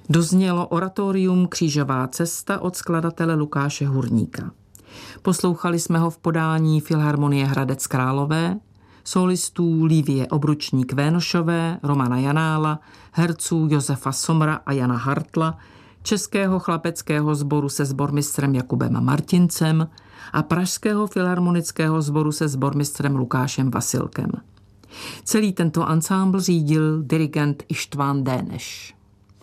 Doznělo oratorium Křížová cesta od skladatele Lukáše Hurníka. Poslouchali jsme ho v podání Filharmonie Hradec Králové, solistů Lívie Obručník Vénošové, Romana Janála, herců Josefa Somra a Jana Hartla, Českého chlapeckého sboru se sbormistrem Jakubem Martincem a Pražského filharmonického sboru se sbormistrem Lukášem Vasilkem. Celý tento ansámbl řídil dirigent Ištván Déneš.